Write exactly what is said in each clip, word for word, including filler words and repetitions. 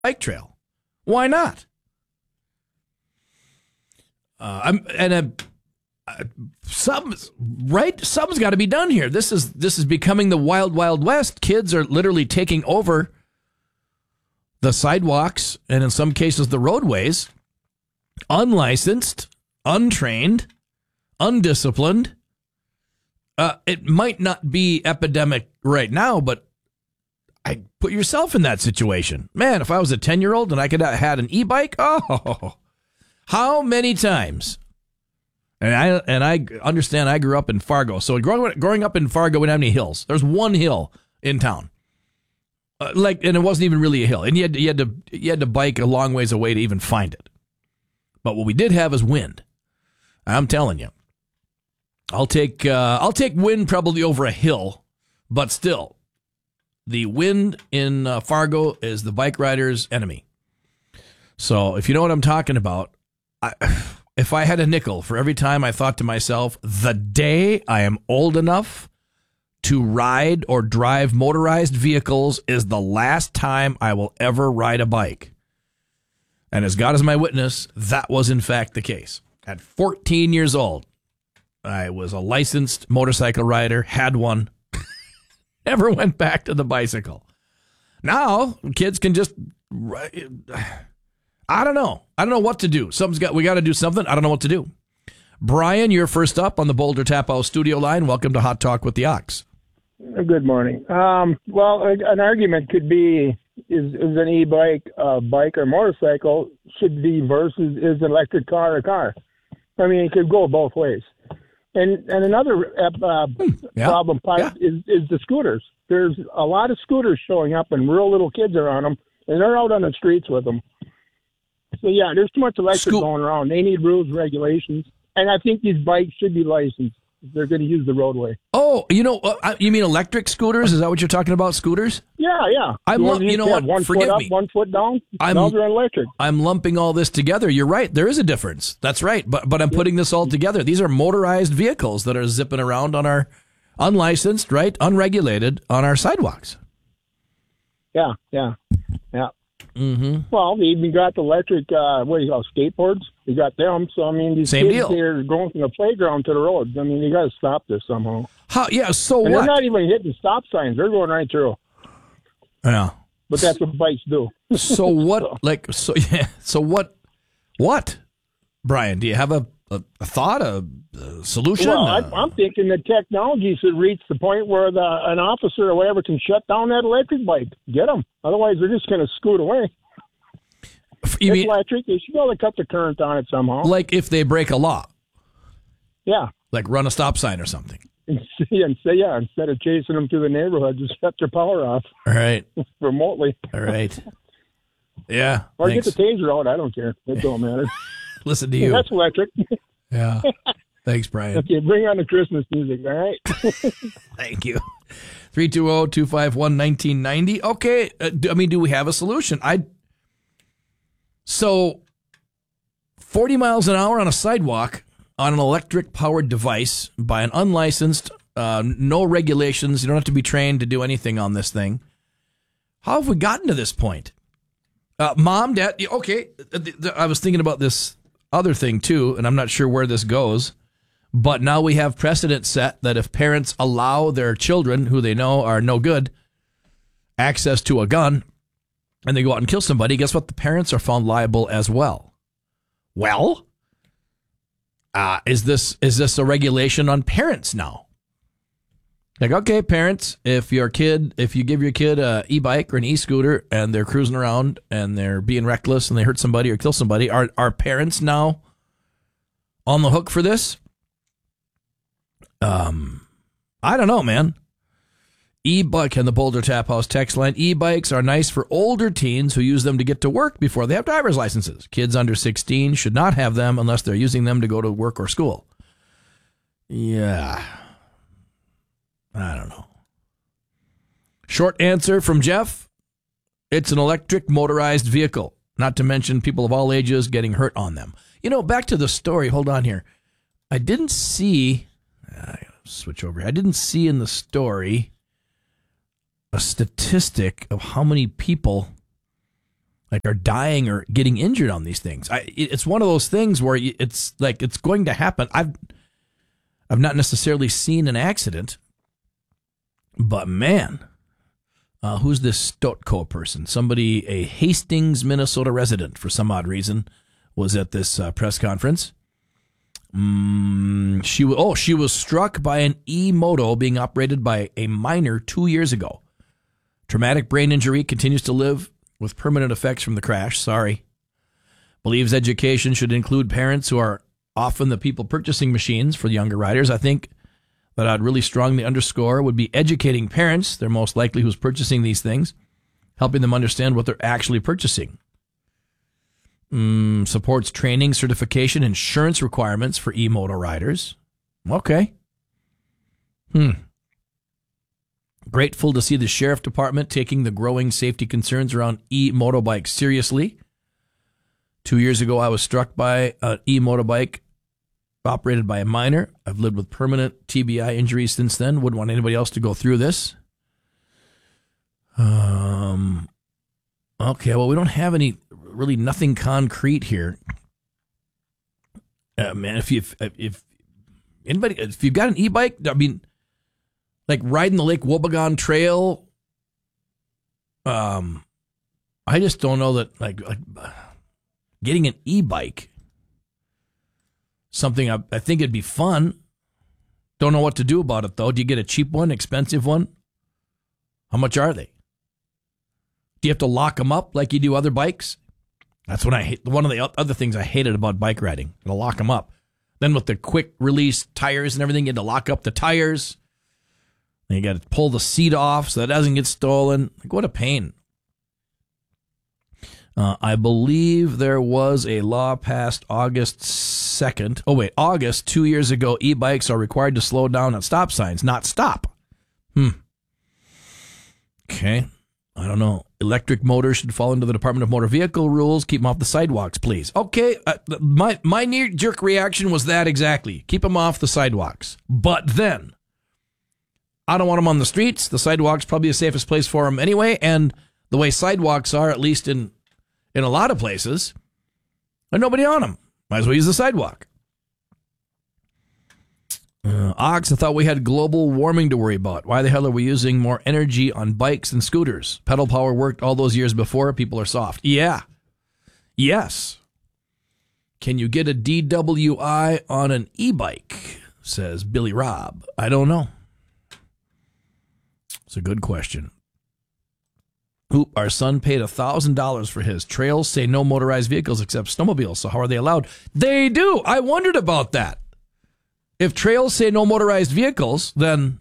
bike trail. Why not? Uh, I'm and uh, uh, some right. Something's got to be done here. This is this is becoming the wild, wild west. Kids are literally taking over the sidewalks and in some cases the roadways, unlicensed, untrained, undisciplined. Uh, it might not be epidemic right now, but I put yourself in that situation. Man, if I was a ten-year-old and I could have had an e-bike, oh. How many times? And I and I understand I grew up in Fargo. So growing, growing up in Fargo, we didn't have any hills. There's one hill in town. Uh, like, and it wasn't even really a hill. And you had, to, you had to you had to bike a long ways away to even find it. But what we did have is wind. I'm telling you. I'll take uh, I'll take wind probably over a hill, but still, the wind in uh, Fargo is the bike rider's enemy. So if you know what I'm talking about, I, if I had a nickel for every time I thought to myself, the day I am old enough to ride or drive motorized vehicles is the last time I will ever ride a bike. And as God is my witness, that was in fact the case. At fourteen years old, I was a licensed motorcycle rider, had one, never went back to the bicycle. Now, kids can just... I don't know. I don't know what to do. Something's got. We got to do something. I don't know what to do. Brian, you're first up on the Boulder Tap House studio line. Welcome to Hot Talk with the Ox. Good morning. Um, well, an argument could be is, is an e-bike a bike or motorcycle should be versus is an electric car a car. I mean, it could go both ways. And and another uh, hmm, yeah, problem part yeah. is, is the scooters. There's a lot of scooters showing up and real little kids are on them, and they're out on the streets with them. So, yeah, there's too much electric Sco- going around. They need rules, regulations. And I think these bikes should be licensed if they're going to use the roadway. Oh, you know, uh, you mean electric scooters? Is that what you're talking about, scooters? Yeah, yeah. I'm, you, you know what? One Forgive foot up, me. one foot down. I'm, now they're electric. I'm lumping all this together. You're right. There is a difference. That's right. But but I'm putting this all together. These are motorized vehicles that are zipping around on our unlicensed, right, unregulated, on our sidewalks. Yeah, yeah, yeah. Mm-hmm. Well, they even got the electric, uh, what do you call skateboards? You got them. So, I mean, these Same kids deal. here are going from the playground to the road. I mean, you got to stop this somehow. How? Yeah, so and what? They're not even hitting stop signs. They're going right through. Yeah. But that's what bikes do. So what, so. like, so, yeah, so what, what, Brian, do you have a, a, a thought, a, a solution? Well, uh, I, I'm thinking the technology should reach the point where the an officer or whatever can shut down that electric bike. Get them. Otherwise, they're just going to scoot away. You it's mean, electric. They should be able to cut the current on it somehow. Like if they break a law? Yeah. Like run a stop sign or something? And say, and say, yeah, instead of chasing them through the neighborhood, just shut their power off. All right. Remotely. All right. Yeah. Or thanks. get the taser out. I don't care. It don't matter. Listen to you. That's electric. Yeah. Thanks, Brian. Okay, bring on the Christmas music, all right? Thank you. three two zero, two five one, one nine nine zero. Okay. Uh, I mean, do we have a solution? I. So, forty miles an hour on a sidewalk on an electric-powered device by an unlicensed, uh, no regulations. You don't have to be trained to do anything on this thing. How have we gotten to this point? Uh, Mom, Dad, okay, I was thinking about this other thing, too, and I'm not sure where this goes. But now we have precedent set that if parents allow their children, who they know are no good, access to a gun, and they go out and kill somebody, guess what? The parents are found liable as well. Well, uh, is this is this a regulation on parents now? Like, okay, parents, if your kid, if you give your kid a e-bike or an e-scooter and they're cruising around and they're being reckless and they hurt somebody or kill somebody, are are parents now on the hook for this? Um, I don't know, man. E-bike and the Boulder Tap House text line. E-bikes are nice for older teens who use them to get to work before they have driver's licenses. Kids under sixteen should not have them unless they're using them to go to work or school. Yeah. I don't know. Short answer from Jeff. It's an electric motorized vehicle, not to mention people of all ages getting hurt on them. You know, back to the story. Hold on here. I didn't see, I gotta switch over here. I didn't see in the story a statistic of how many people like are dying or getting injured on these things. I, it's one of those things where it's like it's going to happen. I've I've not necessarily seen an accident, but man, uh, who's this Stotko person? Somebody, a Hastings, Minnesota resident, for some odd reason, was at this uh, press conference. Mm, she oh she was struck by an e-moto being operated by a minor two years ago. Traumatic brain injury, continues to live with permanent effects from the crash. Sorry. Believes education should include parents who are often the people purchasing machines for younger riders. I think that I'd really strongly underscore would be educating parents. They're most likely who's purchasing these things, helping them understand what they're actually purchasing. Mm, supports training, certification, insurance requirements for e-moto riders. Okay. Hmm. Grateful to see the sheriff department taking the growing safety concerns around e-motorbikes seriously. Two years ago, I was struck by an e-motorbike operated by a minor. I've lived with permanent T B I injuries since then. Wouldn't want anybody else to go through this. Um. Okay, well, we don't have any, really nothing concrete here. Uh, man, if you if, if anybody, if you've got an e-bike, I mean, like riding the Lake Wobegon Trail, um, I just don't know that, like, like getting an e-bike, something I, I think it'd be fun. Don't know what to do about it, though. Do you get a cheap one, expensive one? How much are they? Do you have to lock them up like you do other bikes? That's what I hate. One of the other things I hated about bike riding, to lock them up. Then with the quick release tires and everything, you had to lock up the tires. Then you got to pull the seat off so that it doesn't get stolen. Like, what a pain. Uh, I believe there was a law passed August second. Oh, wait, August, two years ago, e-bikes are required to slow down at stop signs, not stop. Hmm. Okay. I don't know. Electric motors should fall into the Department of Motor Vehicle rules. Keep them off the sidewalks, please. Okay, uh, my my knee-jerk reaction was that exactly. Keep them off the sidewalks. But then, I don't want them on the streets. The sidewalk's probably the safest place for them anyway. And the way sidewalks are, at least in in a lot of places, there's nobody on them. Might as well use the sidewalk. Uh, Ox, I thought we had global warming to worry about. Why the hell are we using more energy on bikes and scooters? Pedal power worked all those years before. People are soft. Yeah. Yes. Can you get a D W I on an e-bike? Says Billy Robb. I don't know. It's a good question. Oop, our son paid one thousand dollars for his. Trails say no motorized vehicles except snowmobiles, so how are they allowed? They do. I wondered about that. If trails say no motorized vehicles, then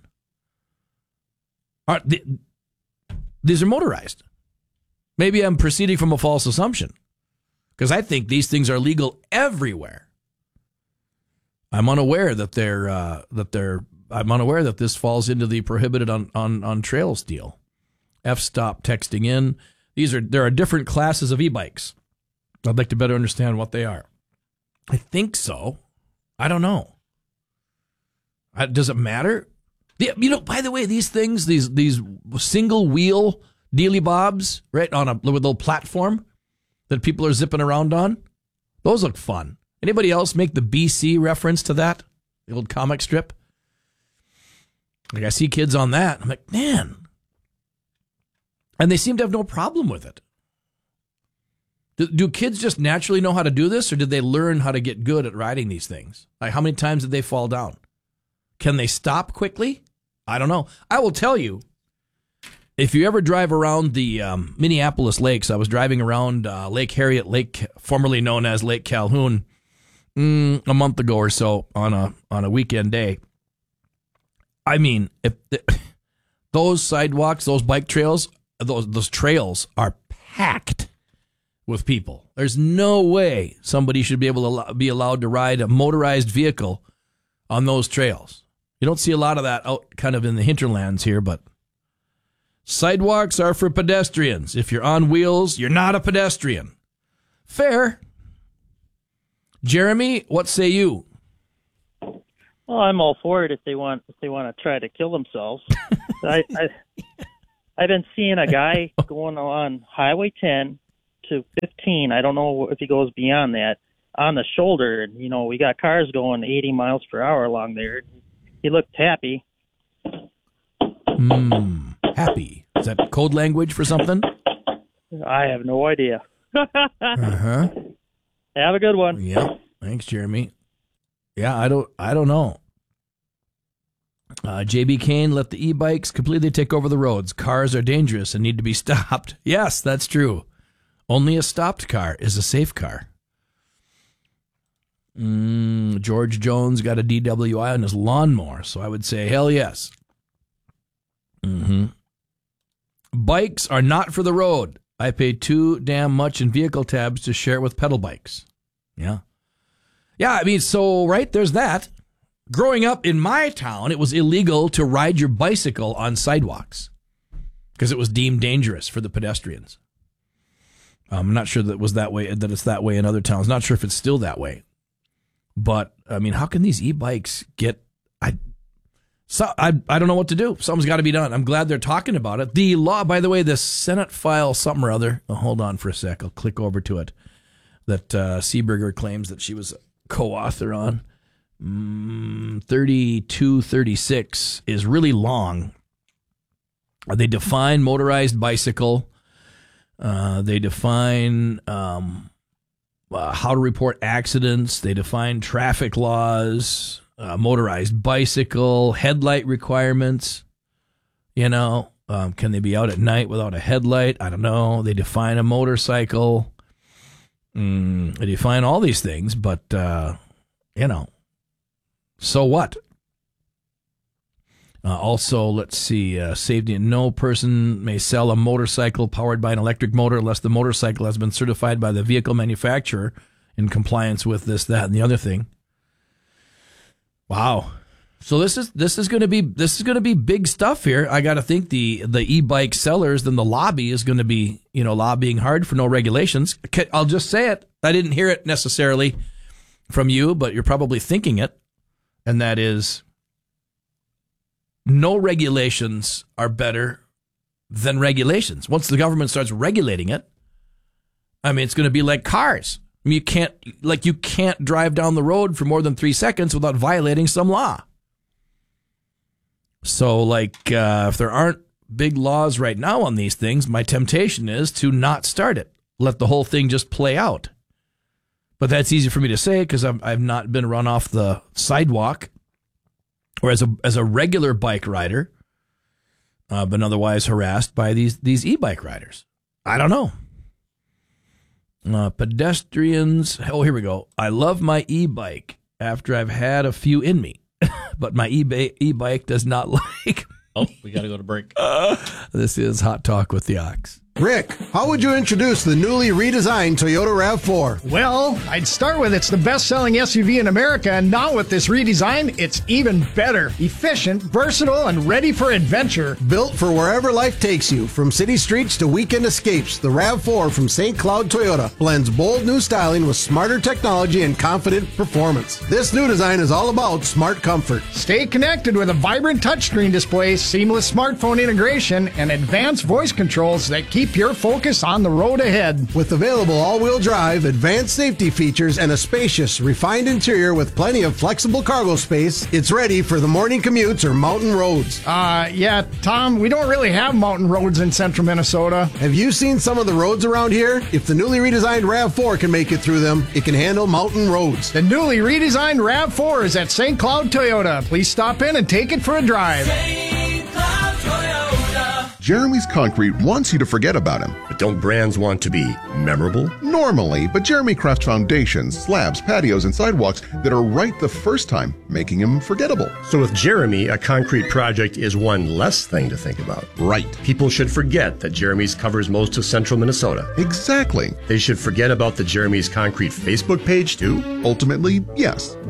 are, these are motorized. Maybe I'm proceeding from a false assumption, because I think these things are legal everywhere. I'm unaware that they're uh, that they're. I'm unaware that this falls into the prohibited on on on trails deal. F-stop texting in. These are there are different classes of e-bikes. I'd like to better understand what they are. I think so. I don't know. Uh, does it matter? The, you know, by the way, these things, these these single wheel dealy bobs, right, on a little platform that people are zipping around on, those look fun. Anybody else make the B C reference to that? The old comic strip? Like, I see kids on that. I'm like, man. And they seem to have no problem with it. Do, do kids just naturally know how to do this, or did they learn how to get good at riding these things? Like, how many times did they fall down? Can they stop quickly? I don't know. I will tell you, if you ever drive around the um, Minneapolis lakes, I was driving around uh, Lake Harriet, Lake formerly known as Lake Calhoun, mm, a month ago or so on a on a weekend day. I mean, if the, those sidewalks, those bike trails, those those trails are packed with people. There's no way somebody should be able to be allowed to ride a motorized vehicle on those trails. You don't see a lot of that out kind of in the hinterlands here, but sidewalks are for pedestrians. If you're on wheels, you're not a pedestrian. Fair. Jeremy, what say you? Well, I'm all for it if they want if they want to try to kill themselves. I, I I've been seeing a guy going on Highway ten to fifteen. I don't know if he goes beyond that on the shoulder. You know, we got cars going eighty miles per hour along there. He looked happy. Mm, happy. Is that code language for something? I have no idea. uh-huh. Have a good one. Yeah. Thanks, Jeremy. Yeah, I don't I don't know. Uh, J B Kane, let the e-bikes completely take over the roads. Cars are dangerous and need to be stopped. Yes, that's true. Only a stopped car is a safe car. Mm, George Jones got a D W I on his lawnmower, so I would say hell yes. Mm-hmm. Bikes are not for the road. I pay too damn much in vehicle tabs to share it with pedal bikes. Yeah. Yeah, I mean, so, right, there's that. Growing up in my town, it was illegal to ride your bicycle on sidewalks because it was deemed dangerous for the pedestrians. I'm not sure that it was that way, that it's that way in other towns. Not sure if it's still that way. But, I mean, how can these e-bikes get... I, so, I, I don't know what to do. Something's got to be done. I'm glad they're talking about it. The law, by the way, the Senate file something or other. Oh, hold on for a sec. I'll click over to it. That uh, Seeberger claims that she was a co-author on. Mm, thirty-two thirty-six is really long. They define motorized bicycle. Uh, they define um, uh, how to report accidents. They define traffic laws, uh, motorized bicycle, headlight requirements. You know, um, can they be out at night without a headlight? I don't know. They define a motorcycle. Mm, they define all these things, but, uh, you know. So what? Uh, also, let's see, uh, safety. No person may sell a motorcycle powered by an electric motor unless the motorcycle has been certified by the vehicle manufacturer in compliance with this, that, and the other thing. Wow. So this is this is going to be this is going to be big stuff here. I got to think the the e-bike sellers, then the lobby is going to be, you know, lobbying hard for no regulations. I'll just say it. I didn't hear it necessarily from you, but you're probably thinking it. And that is, no regulations are better than regulations. Once the government starts regulating it, I mean, it's going to be like cars. I mean, you can't, like, you can't drive down the road for more than three seconds without violating some law. So, like, uh, if there aren't big laws right now on these things, my temptation is to not start it. Let the whole thing just play out. But that's easy for me to say because I've, I've not been run off the sidewalk or as a as a regular bike rider, uh, been otherwise harassed by these, these e-bike riders. I don't know. Uh, pedestrians. Oh, here we go. I love my e-bike after I've had a few in me, but my e- e-bike does not like Oh, we got to go to break. Uh, this is Hot Talk with the Ox. Rick, how would you introduce the newly redesigned Toyota RAV four? Well, I'd start with it's the best-selling S U V in America, and now with this redesign, it's even better. Efficient, versatile, and ready for adventure. Built for wherever life takes you, from city streets to weekend escapes, the RAV four from Saint Cloud Toyota blends bold new styling with smarter technology and confident performance. This new design is all about smart comfort. Stay connected with a vibrant touchscreen display, seamless smartphone integration, and advanced voice controls that keep your focus on the road ahead. With available all-wheel drive, advanced safety features, and a spacious, refined interior with plenty of flexible cargo space, it's ready for the morning commutes or mountain roads. Uh, yeah, Tom, we don't really have mountain roads in central Minnesota. Have you seen some of the roads around here? If the newly redesigned RAV four can make it through them, it can handle mountain roads. The newly redesigned RAV four is at Saint Cloud Toyota. Please stop in and take it for a drive. Saint Cloud Toyota. Jeremy's Concrete wants you to forget about him. But don't brands want to be memorable? Normally, but Jeremy crafts foundations, slabs, patios, and sidewalks that are right the first time, making him forgettable. So with Jeremy, a concrete project is one less thing to think about. Right. People should forget that Jeremy's covers most of central Minnesota. Exactly. They should forget about the Jeremy's Concrete Facebook page, too? Ultimately, yes. Well,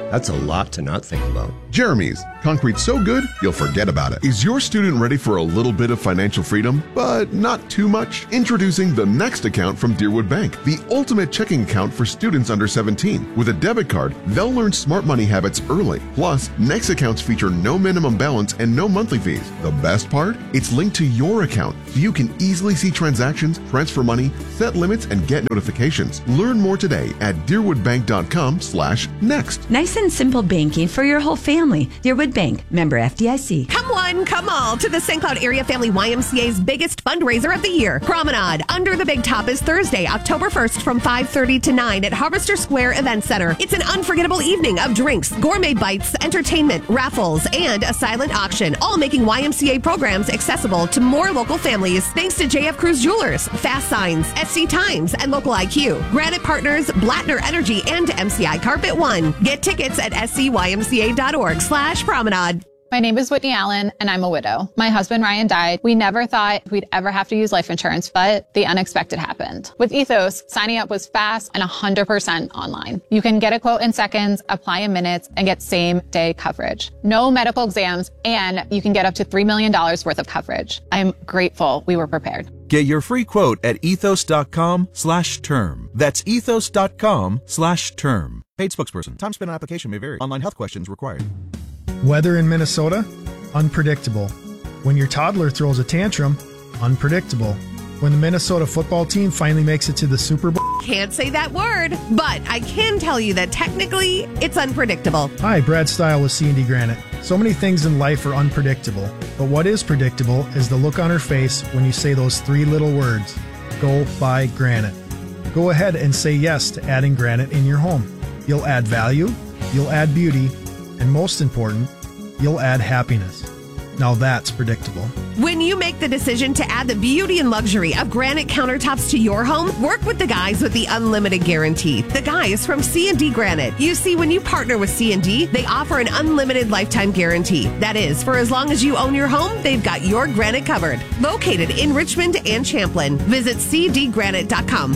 That's a lot to not think about. Jeremy's, concrete so good, you'll forget about it. Is your student ready for a little bit of financial freedom, but not too much? Introducing the Next account from Deerwood Bank, the ultimate checking account for students under seventeen. With a debit card, they'll learn smart money habits early. Plus, Next accounts feature no minimum balance and no monthly fees. The best part? It's linked to your account, so you can easily see transactions, transfer money, set limits, and get notifications. Learn more today at deerwoodbank.com slash next. Nice and simple banking for your whole family. Deerwood Bank, member F D I C. Come one, come all to the Saint Cloud Area Family Y M C A's biggest fundraiser of the year. Promenade Under the Big Top is Thursday, October first from five thirty to nine at Harvester Square Event Center. It's an unforgettable evening of drinks, gourmet bites, entertainment, raffles, and a silent auction, all making Y M C A programs accessible to more local families thanks to J F Cruz Jewelers, Fast Signs, S C Times, and Local I Q, Granite Partners, Blattner Energy, and M C I Carpet One. Get tickets at s c y m c a dot org slash promenade. My name is Whitney Allen, and I'm a widow. My husband, Ryan, died. We never thought we'd ever have to use life insurance, but the unexpected happened. With Ethos, signing up was fast and one hundred percent online. You can get a quote in seconds, apply in minutes, and get same-day coverage. No medical exams, and you can get up to three million dollars worth of coverage. I'm grateful we were prepared. Get your free quote at ethos.com slash term. That's ethos.com slash term. Paid spokesperson. Time spent on application may vary. Online health questions required. Weather in Minnesota? Unpredictable. When your toddler throws a tantrum? Unpredictable. When the Minnesota football team finally makes it to the Super Bowl? Can't say that word, but I can tell you that technically it's unpredictable. Hi, Brad Stile with C and D Granite. So many things in life are unpredictable, but what is predictable is the look on her face when you say those three little words, go buy granite. Go ahead and say yes to adding granite in your home. You'll add value, you'll add beauty, and most important, you'll add happiness. Now that's predictable. When you make the decision to add the beauty and luxury of granite countertops to your home, work with the guys with the unlimited guarantee. The guys from C and D Granite. You see, when you partner with C and D, they offer an unlimited lifetime guarantee. That is, for as long as you own your home, they've got your granite covered. Located in Richmond and Champlin. Visit c d granite dot com.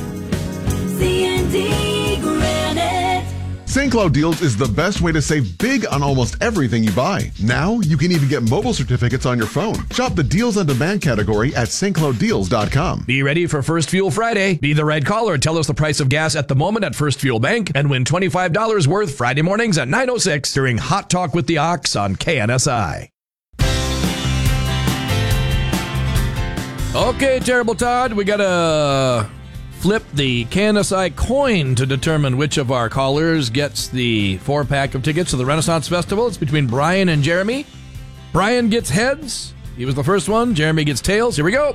C and D Granite. Saint Cloud Deals is the best way to save big on almost everything you buy. Now, you can even get mobile certificates on your phone. Shop the Deals on Demand category at st cloud deals dot com. Be ready for First Fuel Friday. Be the right caller. Tell us the price of gas at the moment at First Fuel Bank and win twenty-five dollars worth Friday mornings at nine oh six during Hot Talk with the Ox on K N S I. Okay, Terrible Todd, we got to flip the K N S I coin to determine which of our callers gets the four-pack of tickets to the Renaissance Festival. It's between Brian and Jeremy. Brian gets heads. He was the first one. Jeremy gets tails. Here we go.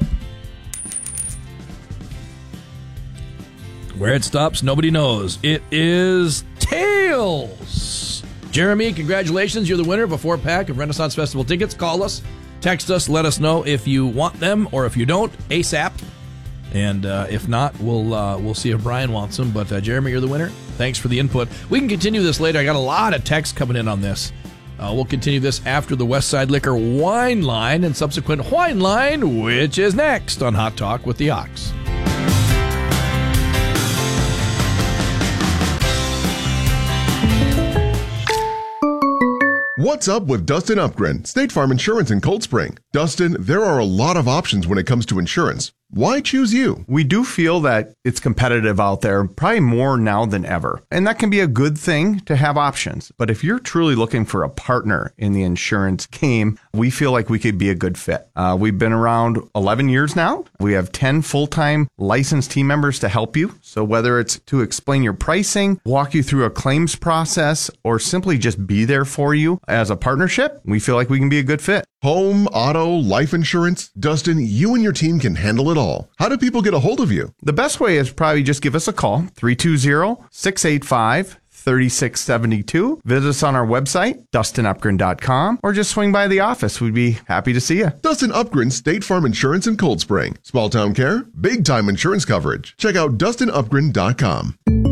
Where it stops, nobody knows. It is tails. Jeremy, congratulations. You're the winner of a four-pack of Renaissance Festival tickets. Call us, text us, let us know if you want them or if you don't, ASAP. And uh, if not, we'll uh, we'll see if Brian wants them. But uh, Jeremy, you're the winner. Thanks for the input. We can continue this later. I got a lot of texts coming in on this. Uh, we'll continue this after the Westside Liquor wine line and subsequent wine line, which is next on Hot Talk with the Ox. What's up with Dustin Upgren, State Farm Insurance in Cold Spring? Dustin, there are a lot of options when it comes to insurance. Why choose you? We do feel that it's competitive out there, probably more now than ever. And that can be a good thing to have options. But if you're truly looking for a partner in the insurance game, we feel like we could be a good fit. Uh, we've been around eleven years now. We have ten full-time licensed team members to help you. So whether it's to explain your pricing, walk you through a claims process, or simply just be there for you as a partnership, we feel like we can be a good fit. Home, auto, life insurance. Dustin, you and your team can handle it all. How do people get a hold of you? The best way is probably just give us a call, three two zero, six eight five, three six seven two. Visit us on our website, dustin upgren dot com, or just swing by the office. We'd be happy to see you. Dustin Upgren, State Farm Insurance in Cold Spring. Small town care, big time insurance coverage. Check out dustin upgren dot com.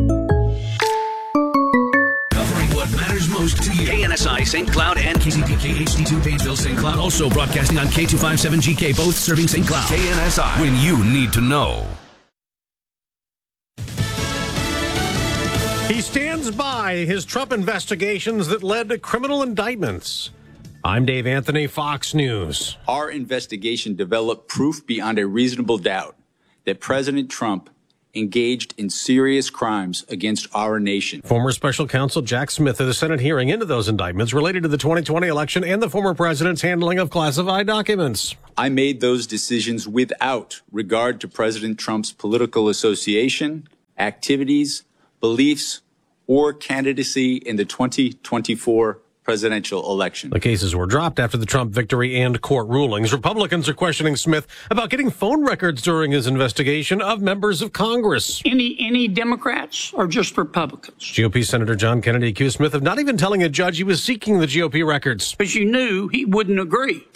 To you. K N S I, Saint Cloud, and K C P K H D two, Painesville, Saint Cloud. Also broadcasting on K two fifty-seven G K, both serving Saint Cloud. K N S I, when you need to know. He stands stands by his Trump investigations that led to criminal indictments. I'm Dave Anthony, Fox News. Our investigation developed proof beyond a reasonable doubt that President Trump engaged in serious crimes against our nation. Former special counsel Jack Smith of the Senate hearing into those indictments related to the twenty twenty election and the former president's handling of classified documents. I made those decisions without regard to President Trump's political association, activities, beliefs, or candidacy in the twenty twenty-four presidential election. The cases were dropped after the Trump victory and court rulings. Republicans are questioning Smith about getting phone records during his investigation of members of Congress. Any any Democrats or just Republicans? G O P Senator John Kennedy accused Smith of not even telling a judge he was seeking the G O P records. Because you knew he wouldn't agree.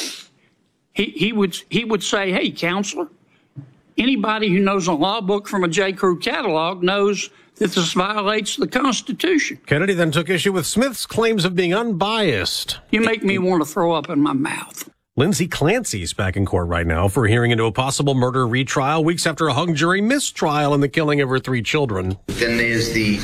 He, he would he would say, hey, counselor, anybody who knows a law book from a J. Crew catalog knows that this violates the Constitution. Kennedy then took issue with Smith's claims of being unbiased. You make me want to throw up in my mouth. Lindsay Clancy's back in court right now for a hearing into a possible murder retrial weeks after a hung jury mistrial in the killing of her three children. Then there's the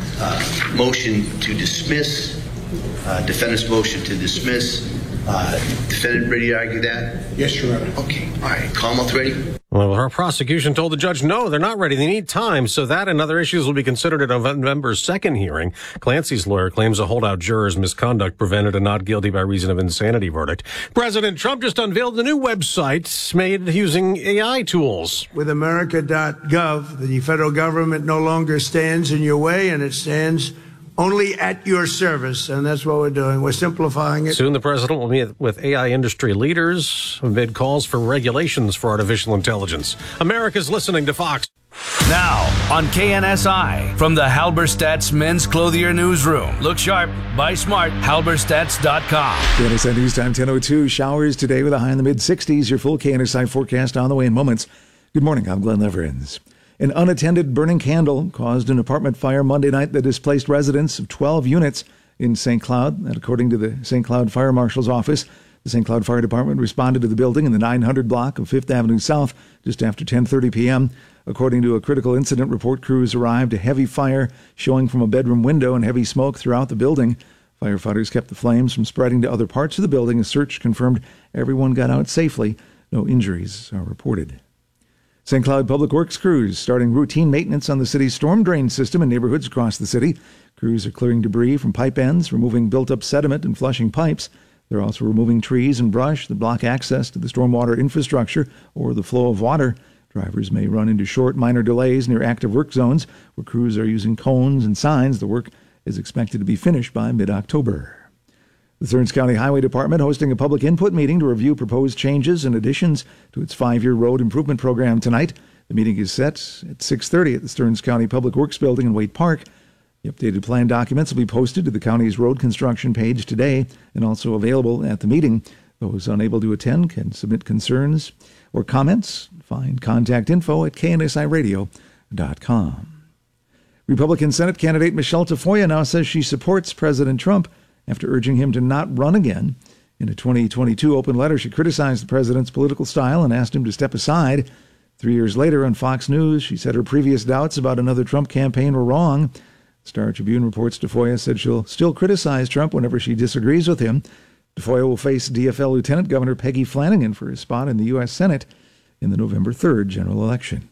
uh, motion to dismiss, uh, defendant's motion to dismiss. Uh, defendant ready to argue that? Yes, Your Honor. Okay. All right. Commonwealth ready? Well, our prosecution told the judge, no, they're not ready. They need time. So that and other issues will be considered at November's second hearing. Clancy's lawyer claims a holdout juror's misconduct prevented a not guilty by reason of insanity verdict. President Trump just unveiled a new website made using A I tools. With America dot gov, the federal government no longer stands in your way, and it stands only at your service, and that's what we're doing. We're simplifying it. Soon the president will meet with A I industry leaders amid calls for regulations for artificial intelligence. America's listening to Fox. Now on K N S I, from the Halberstadt's Men's Clothier Newsroom. Look sharp, buy smart, halberstadts dot com. K N S I News Time ten oh two. Showers today with a high in the mid-sixties. Your full K N S I forecast on the way in moments. Good morning, I'm Glenn Leverins. An unattended burning candle caused an apartment fire Monday night that displaced residents of twelve units in Saint Cloud. And according to the Saint Cloud Fire Marshal's office, the Saint Cloud Fire Department responded to the building in the nine hundred block of Fifth Avenue South just after ten thirty p.m. According to a critical incident report, crews arrived. A heavy fire showing from a bedroom window and heavy smoke throughout the building. Firefighters kept the flames from spreading to other parts of the building. A search confirmed everyone got out safely. No injuries are reported. Saint Cloud Public Works crews starting routine maintenance on the city's storm drain system in neighborhoods across the city. Crews are clearing debris from pipe ends, removing built-up sediment, and flushing pipes. They're also removing trees and brush that block access to the stormwater infrastructure or the flow of water. Drivers may run into short, minor delays near active work zones where crews are using cones and signs. The work is expected to be finished by mid-October. The Stearns County Highway Department hosting a public input meeting to review proposed changes and additions to its five-year road improvement program tonight. The meeting is set at six thirty at the Stearns County Public Works Building in Waite Park. The updated plan documents will be posted to the county's road construction page today and also available at the meeting. Those unable to attend can submit concerns or comments. Find contact info at K N S I radio dot com. Republican Senate candidate Michelle Tafoya now says she supports President Trump after urging him to not run again. In a twenty twenty-two open letter, she criticized the president's political style and asked him to step aside. Three years later on Fox News, she said her previous doubts about another Trump campaign were wrong. Star Tribune reports Tafoya said she'll still criticize Trump whenever she disagrees with him. Tafoya will face D F L Lieutenant Governor Peggy Flanagan for his spot in the U S Senate in the November third general election.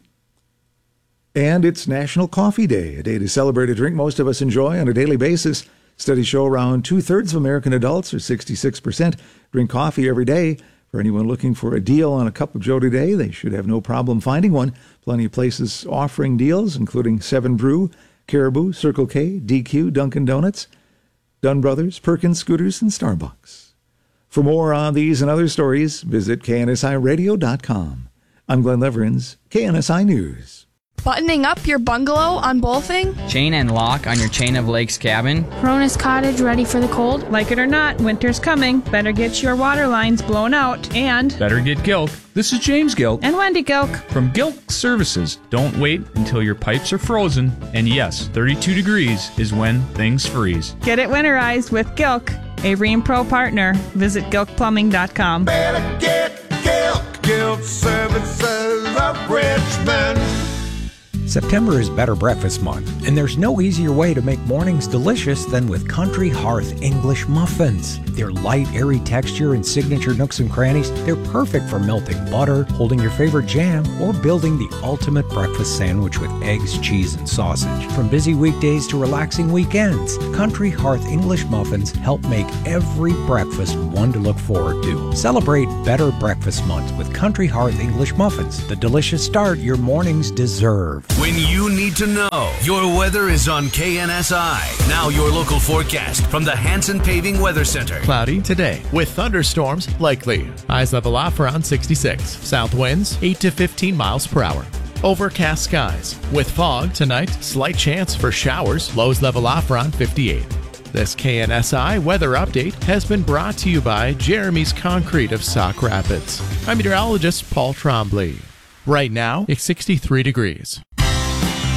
And it's National Coffee Day, a day to celebrate a drink most of us enjoy on a daily basis. Studies show around two-thirds of American adults, or sixty-six percent, drink coffee every day. For anyone looking for a deal on a cup of Joe today, they should have no problem finding one. Plenty of places offering deals, including Seven Brew, Caribou, Circle K, D Q, Dunkin' Donuts, Dunn Brothers, Perkins Scooters, and Starbucks. For more on these and other stories, visit K N S I radio dot com. I'm Glenn Leverins, K N S I News. Buttoning up your bungalow on Bolfing? Chain and lock on your Chain of Lakes cabin? Cronus Cottage ready for the cold? Like it or not, winter's coming. Better get your water lines blown out and... Better get Gilk. This is James Gilk. And Wendy Gilk. From Gilk Services. Don't wait until your pipes are frozen. And yes, thirty-two degrees is when things freeze. Get it winterized with Gilk, a Rheem Pro partner. Visit gilk plumbing dot com. Better get Gilk. Gilk Services of Richmond. September is Better Breakfast Month, and there's no easier way to make mornings delicious than with Country Hearth English muffins. Their light, airy texture and signature nooks and crannies, they're perfect for melting butter, holding your favorite jam, or building the ultimate breakfast sandwich with eggs, cheese, and sausage. From busy weekdays to relaxing weekends, Country Hearth English muffins help make every breakfast one to look forward to. Celebrate Better Breakfast Month with Country Hearth English muffins, the delicious start your mornings deserve. When you need to know, your weather is on K N S I. Now your local forecast from the Hanson Paving Weather Center. Cloudy today with thunderstorms likely. Highs level off around sixty-six. South winds eight to fifteen miles per hour. Overcast skies. With fog tonight, slight chance for showers. Lows level off around fifty-eight. This K N S I weather update has been brought to you by Jeremy's Concrete of Sauk Rapids. I'm meteorologist Paul Trombley. Right now, it's sixty-three degrees.